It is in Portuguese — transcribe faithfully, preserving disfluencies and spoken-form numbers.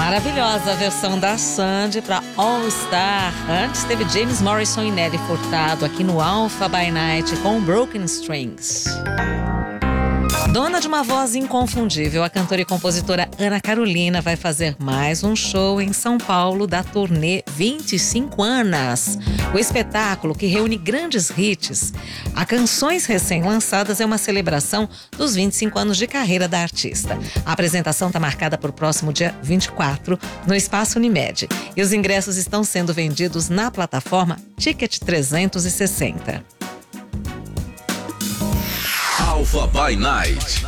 Maravilhosa a versão da Sandy para All Star. Antes teve James Morrison e Nelly Furtado aqui no Alpha by Night com Broken Strings. Dona de uma voz inconfundível, a cantora e compositora Ana Carolina vai fazer mais um show em São Paulo da turnê vinte e cinco anos. O espetáculo, que reúne grandes hits a canções recém-lançadas, é uma celebração dos vinte e cinco anos de carreira da artista. A apresentação está marcada para o próximo dia vinte e quatro, no Espaço Unimed. E os ingressos estão sendo vendidos na plataforma Ticket trezentos e sessenta. Alpha by Night.